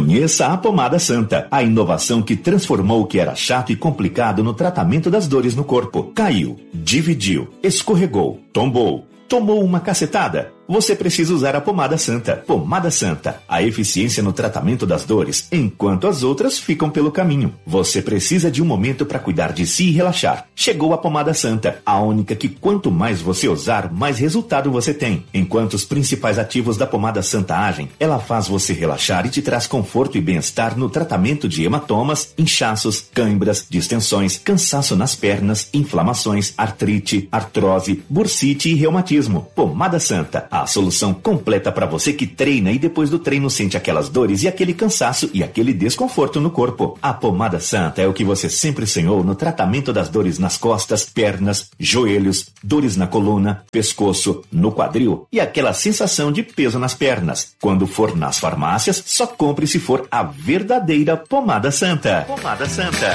Conheça a Pomada Santa, a inovação que transformou o que era chato e complicado no tratamento das dores no corpo. Caiu, dividiu, escorregou, tombou, tomou uma cacetada. Você precisa usar a Pomada Santa. Pomada Santa, a eficiência no tratamento das dores, enquanto as outras ficam pelo caminho. Você precisa de um momento para cuidar de si e relaxar. Chegou a Pomada Santa, a única que quanto mais você usar, mais resultado você tem. Enquanto os principais ativos da Pomada Santa agem, ela faz você relaxar e te traz conforto e bem-estar no tratamento de hematomas, inchaços, câimbras, distensões, cansaço nas pernas, inflamações, artrite, artrose, bursite e reumatismo. Pomada Santa, a solução completa para você que treina e depois do treino sente aquelas dores e aquele cansaço e aquele desconforto no corpo. A Pomada Santa é o que você sempre sonhou no tratamento das dores nas costas, pernas, joelhos, dores na coluna, pescoço, no quadril e aquela sensação de peso nas pernas. Quando for nas farmácias, só compre se for a verdadeira Pomada Santa. Pomada Santa.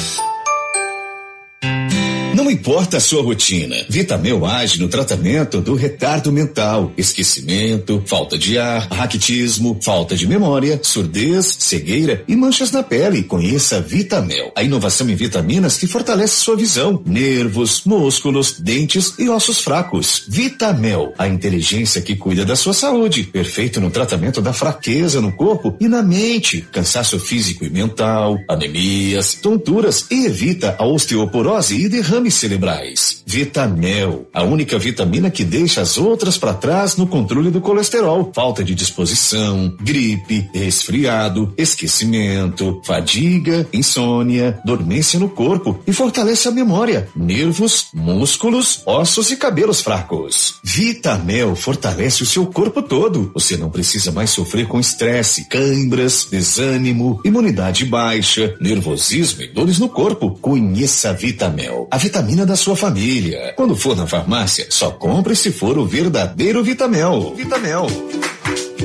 Não importa a sua rotina, Vitamel age no tratamento do retardo mental, esquecimento, falta de ar, raquitismo, falta de memória, surdez, cegueira e manchas na pele. Conheça a Vitamel, a inovação em vitaminas que fortalece sua visão, nervos, músculos, dentes e ossos fracos. Vitamel, a inteligência que cuida da sua saúde, perfeito no tratamento da fraqueza no corpo e na mente, cansaço físico e mental, anemias, tonturas e evita a osteoporose e derrames cerebrais. Vitamel, a única vitamina que deixa as outras para trás no controle do colesterol, falta de disposição, gripe, resfriado, esquecimento, fadiga, insônia, dormência no corpo e fortalece a memória, nervos, músculos, ossos e cabelos fracos. Vitamel fortalece o seu corpo todo. Você não precisa mais sofrer com estresse, câimbras, desânimo, imunidade baixa, nervosismo e dores no corpo. Conheça a Vitamel, a vitamina da sua família. Quando for na farmácia, só compre se for o verdadeiro Vitamel. Vitamel.